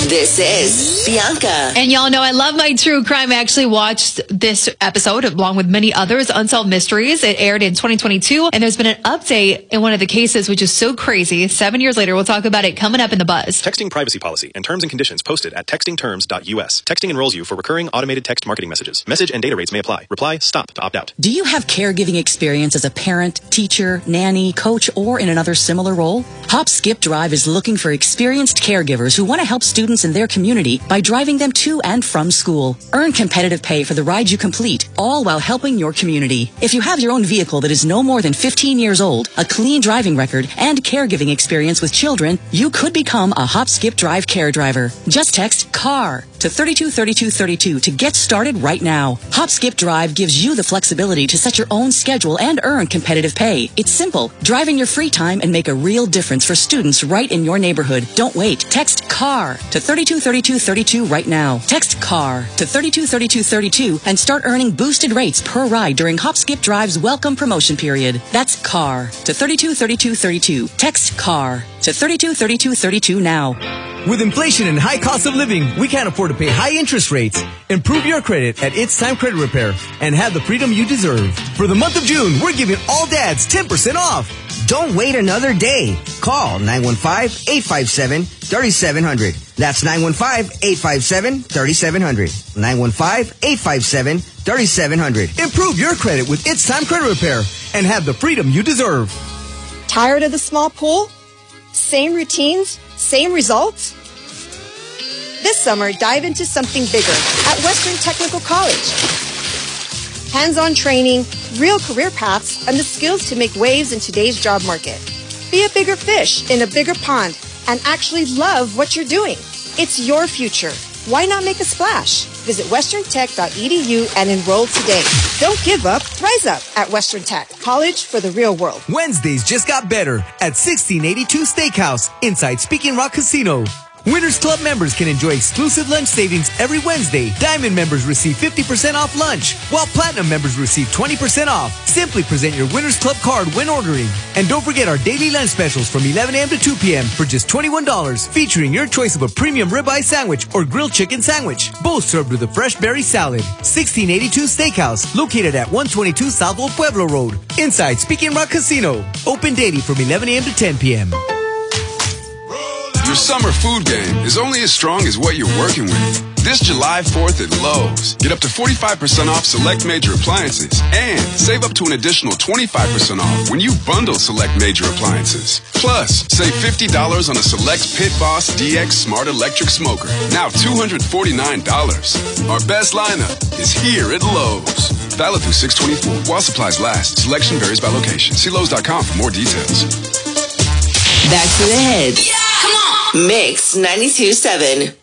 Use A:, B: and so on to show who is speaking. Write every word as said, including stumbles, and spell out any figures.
A: This is Bianca.
B: And y'all know I love my true crime. I actually watched this episode along with many others, Unsolved Mysteries. It aired in twenty twenty-two, and there's been an update in one of the cases, which is so crazy. Seven years later, we'll talk about it coming up in the Buzz.
C: Texting privacy policy and terms and conditions posted at texting terms dot U S. Texting enrolls you for recurring automated text marketing messages. Message and data rates may apply. Reply STOP to opt out.
D: Do you have caregiving experience as a parent, teacher, nanny, coach, or in another similar role? Hop Skip Drive is looking for experienced caregivers who want to help students in their community by driving them to and from school. Earn competitive pay for the ride you complete, all while helping your community. If you have your own vehicle that is no more than fifteen years old, a clean driving record, and caregiving experience with children, you could become a Hop Skip Drive care driver. Just text CAR to thirty-two thirty-two thirty-two to get started right now. Hop Skip Drive gives you the flexibility to set your own schedule and earn competitive pay. It's simple. Drive in your free time and make a real difference for students right in your neighborhood. Don't wait. Text CAR to thirty-two thirty-two thirty-two right now. Text CAR to thirty-two thirty-two thirty-two and start earning boosted rates per ride during Hop Skip Drive's welcome promotion period. That's CAR to thirty-two thirty-two thirty-two. Text CAR to thirty-two thirty-two thirty-two now.
E: With inflation and high cost of living, we can't afford to pay high interest rates. Improve your credit at It's Time Credit Repair and have the freedom you deserve. For the month of June, we're giving all dads ten percent off.
F: Don't wait another day. Call nine one five, eight five seven, three seven zero zero. That's nine one five, eight five seven, three seven zero zero. nine one five, eight five seven, three seven zero zero.
E: Improve your credit with It's Time Credit Repair and have the freedom you deserve.
G: Tired of the small pool? Same routines? Same results? This summer, dive into something bigger at Western Technical College. Hands-on training, real career paths, and the skills to make waves in today's job market. Be a bigger fish in a bigger pond and actually love what you're doing. It's your future. Why not make a splash? Visit western tech dot e d u and enroll today. Don't give up, rise up at Western Tech, college for the real world.
E: Wednesdays just got better at sixteen eighty-two Steakhouse inside Speaking Rock Casino. Winners Club members can enjoy exclusive lunch savings every Wednesday. Diamond members receive fifty percent off lunch, while Platinum members receive twenty percent off. Simply present your Winners Club card when ordering. And don't forget our daily lunch specials from eleven a.m. to two p.m. for just twenty-one dollars, featuring your choice of a premium ribeye sandwich or grilled chicken sandwich, both served with a fresh berry salad. sixteen eighty-two Steakhouse, located at one twenty-two South Old Pueblo Road, inside Speaking Rock Casino. Open daily from eleven a.m. to ten p.m.
H: Your summer food game is only as strong as what you're working with. This July fourth at Lowe's, get up to forty-five percent off select major appliances and save up to an additional twenty-five percent off when you bundle select major appliances. Plus, save fifty dollars on a select Pit Boss D X Smart Electric Smoker, now two hundred forty-nine dollars. Our best lineup is here at Lowe's. Valid through six twenty-four while supplies last. Selection varies by location. See Lowe's dot com for more details.
A: Back to the hits. Yeah! Come on! Mix ninety-two point seven.